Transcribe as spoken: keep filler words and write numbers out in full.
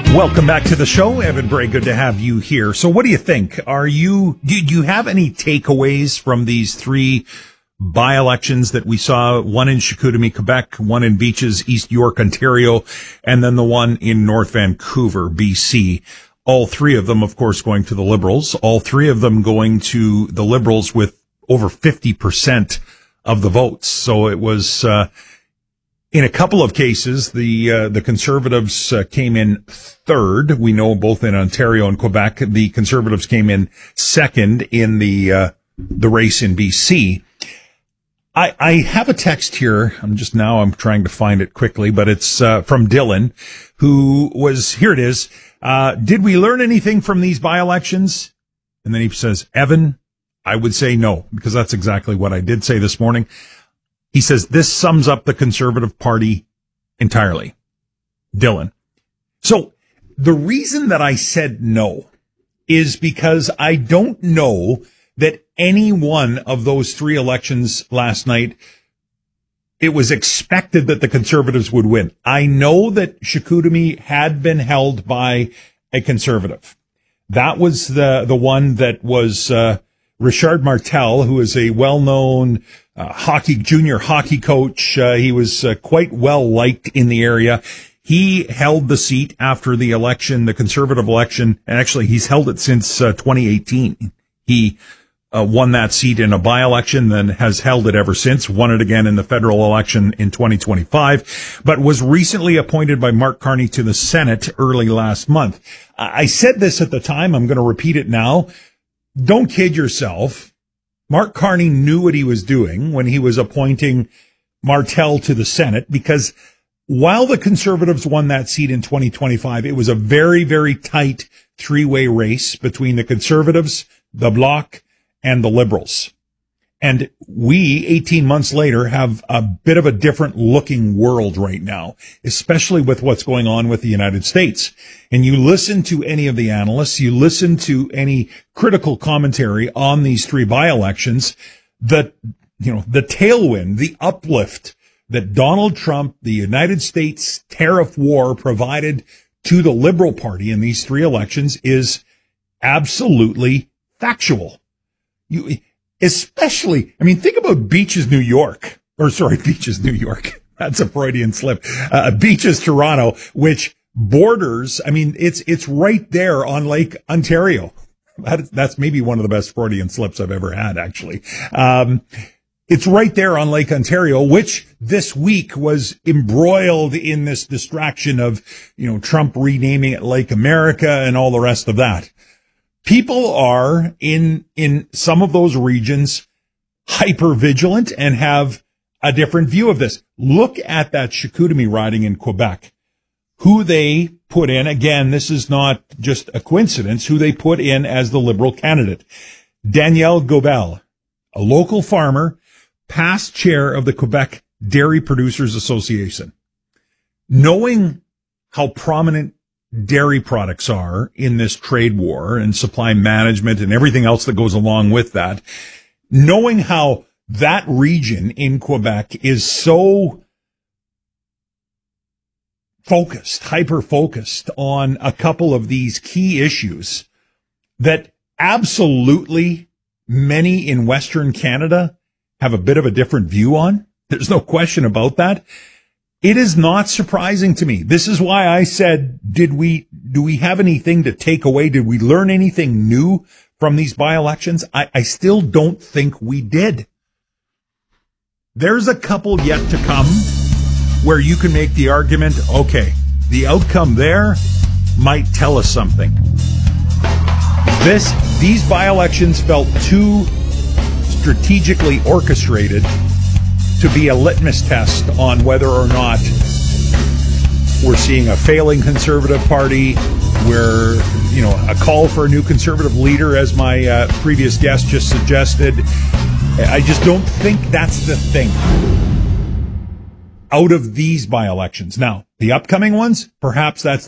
Welcome back to the show. Evan Bray, good to have you here. So what do you think? Are you, do, do you have any takeaways from these three by-elections that we saw? One in Chicoutimi, Quebec, one in Beaches, East York, Ontario, and then the one in North Vancouver, B C. All three of them, of course, going to the Liberals. All three of them going to the Liberals with over fifty percent of the votes. So it was, uh, in a couple of cases, the uh, the Conservatives uh, came in third. We know both in Ontario and Quebec, the Conservatives came in second in the uh, the race in B C. I, I have a text here. I'm just now I'm trying to find it quickly, but it's uh, from Dylan, who was here. It is. Uh, did we learn anything from these by-elections? And then he says, Evan, I would say no, because that's exactly what I did say this morning. He says, this sums up the Conservative Party entirely. Dylan. So the reason that I said no is because I don't know that any one of those three elections last night, it was expected that the Conservatives would win. I know that Chicoutimi had been held by a Conservative. That was the, the one that was, uh, Richard Martel, who is a well-known uh, hockey, junior hockey coach. Uh, he was uh, quite well liked in the area. He held the seat after the election, the Conservative election, and actually he's held it since uh, twenty eighteen. He uh, won that seat in a by-election, then has held it ever since, won it again in the federal election in twenty twenty-five, but was recently appointed by Mark Carney to the Senate early last month. I said this at the time. I'm going to repeat it now. Don't kid yourself. Mark Carney knew what he was doing when he was appointing Martel to the Senate, because while the Conservatives won that seat in twenty twenty-five, it was a very, very tight three-way race between the Conservatives, the Bloc, and the Liberals. And we, eighteen months later, have a bit of a different looking world right now, especially with what's going on with the United States. And you listen to any of the analysts, you listen to any critical commentary on these three by-elections, that, you know, the tailwind, the uplift that Donald Trump, the United States tariff war provided to the Liberal Party in these three elections is absolutely factual. You, Especially, I mean, think about Beaches, New York, or sorry, Beaches, New York. That's a Freudian slip. Uh, Beaches, Toronto, which borders, I mean, it's, it's right there on Lake Ontario. That, that's maybe one of the best Freudian slips I've ever had, actually. Um, it's right there on Lake Ontario, which this week was embroiled in this distraction of, you know, Trump renaming it Lake America and all the rest of that. People are in, in some of those regions hyper vigilant and have a different view of this. Look at that Chicoutimi riding in Quebec, who they put in. Again, this is not just a coincidence, who they put in as the Liberal candidate. Danielle Gobel, a local farmer, past chair of the Quebec Dairy Producers Association. Knowing how prominent dairy products are in this trade war and supply management and everything else that goes along with that, knowing how that region in Quebec is so focused, hyper-focused on a couple of these key issues that absolutely many in Western Canada have a bit of a different view on. There's no question about that. It is not surprising to me. This is why I said, did we, do we have anything to take away? Did we learn anything new from these by-elections? I, I still don't think we did. There's a couple yet to come where you can make the argument, okay, the outcome there might tell us something. This, these by-elections felt too strategically orchestrated to be a litmus test on whether or not we're seeing a failing Conservative Party, where, you know, a call for a new Conservative leader, as my uh, previous guest just suggested. I just don't think that's the thing out of these by-elections. Now, the upcoming ones, perhaps that's